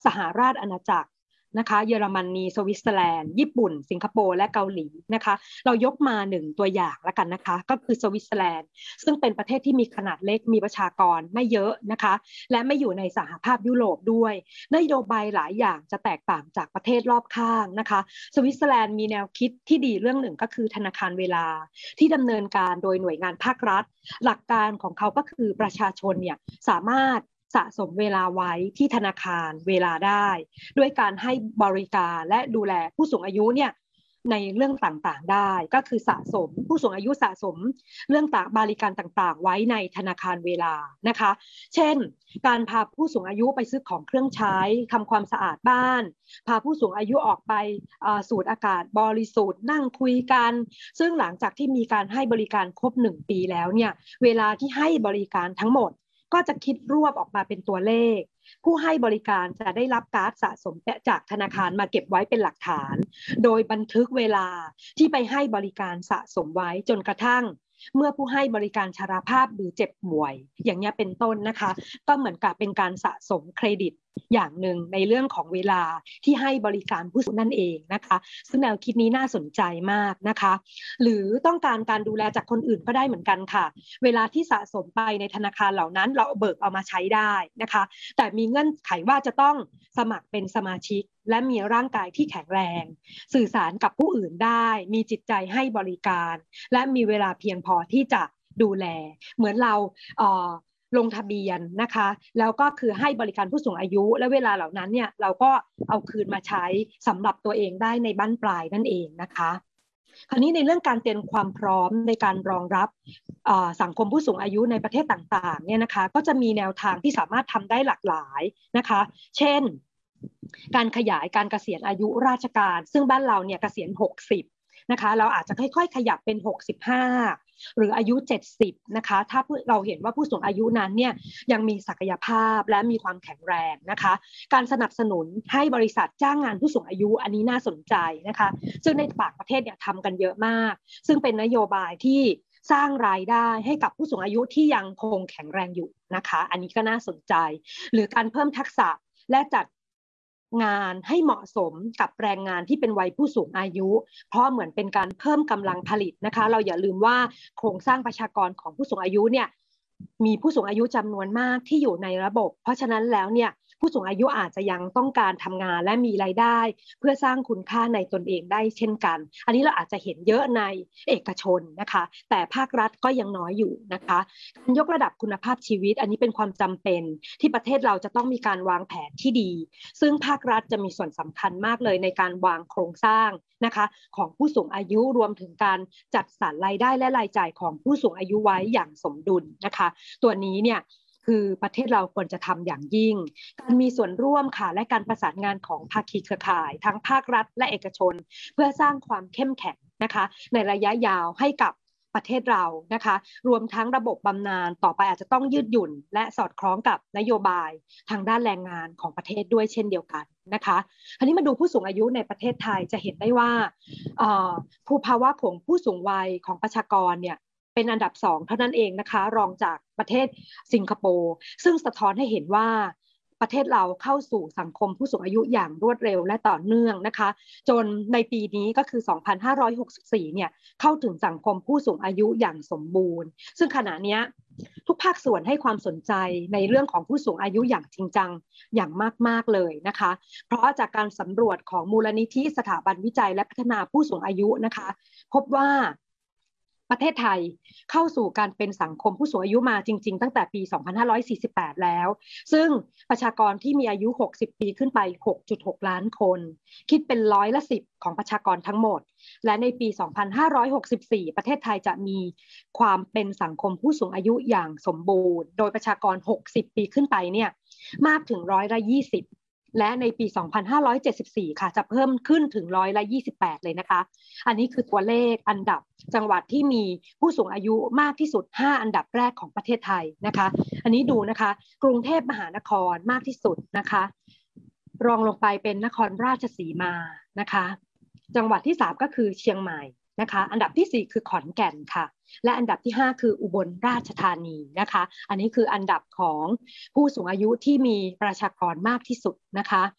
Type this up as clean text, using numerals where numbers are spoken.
สหราชอาณาจักรนะคะเยอรมนีสวิตเซอร์แลนด์ญี่ปุ่นสิงคโปร์และเกาหลีนะคะเรายกมา1ตัวอย่างแล้วกันนะคะก็คือสวิตเซอร์แลนด์ซึ่งเป็นประเทศที่มีขนาดเล็กมีประชากรไม่เยอะนะคะและไม่อยู่ในสหภาพยุโรปด้วยนโยบายหลายอย่างจะแตกต่างจากประเทศรอบข้างนะคะสวิตเซอร์แลนด์มีแนวคิดที่ดีเรื่องหนึ่งก็คือธนาคารเวลาที่ดำเนินการโดยหน่วยงานภาครัฐหลักการของเขาก็คือประชาชนเนี่ยสามารถสะสมเวลาไว้ที่ธนาคารเวลาได้ด้วยการให้บริการและดูแลผู้สูงอายุเนี่ยในเรื่องต่างๆได้ก็คือสะสมผู้สูงอายุสะสมเรื่องต่างบริการต่างๆไว้ในธนาคารเวลานะคะเช่นการพาผู้สูงอายุไปซื้อของเครื่องใช้ทำความสะอาดบ้านพาผู้สูงอายุออกไปสูดอากาศบริสุทธิ์นั่งคุยกันซึ่งหลังจากที่มีการให้บริการครบ1 ปีแล้วเนี่ยเวลาที่ให้บริการทั้งหมดก็จะคิดรวบออกมาเป็นตัวเลขผู้ให้บริการจะได้รับการ์ดสะสมจากธนาคารมาเก็บไว้เป็นหลักฐานโดยบันทึกเวลาที่ไปให้บริการสะสมไว้จนกระทั่งเมื่อผู้ให้บริการชราภาพหรือเจ็บป่วยอย่างนี้เป็นต้นนะคะก็เหมือนกับเป็นการสะสมเครดิตอย่างหนึ่งในเรื่องของเวลาที่ให้บริการผู้สูงนั่นเองนะคะซึ่งแนวคิดนี้น่าสนใจมากนะคะหรือต้องการการดูแลจากคนอื่นก็ได้เหมือนกันค่ะเวลาที่สะสมไปในธนาคารเหล่านั้นเราเบิกเอามาใช้ได้นะคะแต่มีเงื่อนไขว่าจะต้องสมัครเป็นสมาชิกและมีร่างกายที่แข็งแรงสื่อสารกับผู้อื่นได้มีจิตใจให้บริการและมีเวลาเพียงพอที่จะดูแลเหมือนเราลงทะเบียนนะคะแล้วก็คือให้บริการผู้สูงอายุและเวลาเหล่านั้นเนี่ยเราก็เอาคืนมาใช้สำหรับตัวเองได้ในบั้นปลายนั่นเองนะคะคราวนี้ในเรื่องการเตรียมความพร้อมในการรองรับสังคมผู้สูงอายุในประเทศต่างๆเนี่ยนะคะก็จะมีแนวทางที่สามารถทำได้หลากหลายนะคะเช่นการขยายการเกษียณอายุราชการซึ่งบ้านเราเนี่ยเกษียณ60นะคะเราอาจจะค่อยๆขยับเป็น65หรืออายุ70นะคะถ้าเราเห็นว่าผู้สูงอายุนั้นเนี่ยยังมีศักยภาพและมีความแข็งแรงนะคะการสนับสนุนให้บริษัทจ้างงานผู้สูงอายุอันนี้น่าสนใจนะคะซึ่งในต่างประเทศเนี่ยทำกันเยอะมากซึ่งเป็นนโยบายที่สร้างรายได้ให้กับผู้สูงอายุที่ยังคงแข็งแรงอยู่นะคะอันนี้ก็น่าสนใจหรือการเพิ่มทักษะและจัดงานให้เหมาะสมกับแรงงานที่เป็นวัยผู้สูงอายุเพราะเหมือนเป็นการเพิ่มกำลังผลิตนะคะเราอย่าลืมว่าโครงสร้างประชากรของผู้สูงอายุเนี่ยมีผู้สูงอายุจำนวนมากที่อยู่ในระบบเพราะฉะนั้นแล้วเนี่ยผู้สูงอายุอาจจะยังต้องการทำงานและมีรายได้เพื่อสร้างคุณค่าในตนเองได้เช่นกันอันนี้เราอาจจะเห็นเยอะในเอกชนนะคะแต่ภาครัฐก็ยังน้อยอยู่นะคะการยกระดับคุณภาพชีวิตอันนี้เป็นความจำเป็นที่ประเทศเราจะต้องมีการวางแผนที่ดีซึ่งภาครัฐจะมีส่วนสำคัญมากเลยในการวางโครงสร้างนะคะของผู้สูงอายุรวมถึงการจัดสรรรายได้และรายจ่ายของผู้สูงอายุไว้อย่างสมดุลนะคะตัวนี้เนี่ยคือประเทศเราควรจะทำอย่างยิ่งการมีส่วนร่วมค่ะและการประสานงานของภาคีเครือข่ายทั้งภาครัฐและเอกชนเพื่อสร้างความเข้มแข็งนะคะในระยะยาวให้กับประเทศเรานะคะรวมทั้งระบบบำนาญต่อไปอาจจะต้องยืดหยุ่นและสอดคล้องกับนโยบายทางด้านแรงงานของประเทศด้วยเช่นเดียวกันนะคะทีนี้มาดูผู้สูงอายุในประเทศไทยจะเห็นได้ว่าผู้ภาวะของผู้สูงวัยของประชากรเนี่ยเป็นอันดับ2เท่านั้นเองนะคะรองจากประเทศสิงคโปร์ซึ่งสะท้อนให้เห็นว่าประเทศเราเข้าสู่สังคมผู้สูงอายุอย่างรวดเร็วและต่อเนื่องนะคะจนในปีนี้ก็คือ2564เนี่ยเข้าถึงสังคมผู้สูงอายุอย่างสมบูรณ์ซึ่งขณะนี้ทุกภาคส่วนให้ความสนใจในเรื่องของผู้สูงอายุอย่างจริงจังอย่างมากๆเลยนะคะเพราะจากการสำรวจของมูลนิธิสถาบันวิจัยและพัฒนาผู้สูงอายุนะคะพบว่าประเทศไทยเข้าสู่การเป็นสังคมผู้สูงอายุมาจริงๆตั้งแต่ปี2548แล้วซึ่งประชากรที่มีอายุ60ปีขึ้นไป 6.6 ล้านคนคิดเป็น10%ของประชากรทั้งหมดและในปี2564ประเทศไทยจะมีความเป็นสังคมผู้สูงอายุอย่างสมบูรณ์โดยประชากร60ปีขึ้นไปเนี่ยมากถึง20%และในปี2574ค่ะจะเพิ่มขึ้นถึง28%เลยนะคะอันนี้คือตัวเลขอันดับจังหวัดที่มีผู้สูงอายุมากที่สุด5อันดับแรกของประเทศไทยนะคะอันนี้ดูนะคะกรุงเทพมหานครมากที่สุดนะคะรองลงไปเป็นนครราชสีมานะคะจังหวัดที่3ก็คือเชียงใหม่นะคะอันดับที่4คือขอนแก่นค่ะและอันดับที่5คืออุบลราชธานีนะคะอันนี้คืออันดับของผู้สูงอายุที่มีประชากรมากที่สุดนะคะ